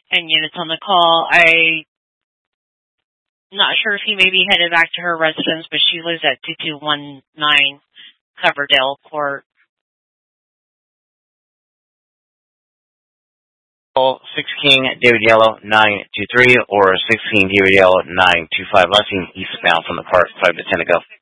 and units on the call. I'm not sure if he maybe headed back to her residence, but she lives at 2219 Coverdale Court. Call 6 King David Yellow 923 or 6 King David Yellow 925. Last seen eastbound from the park 5 to 10 ago.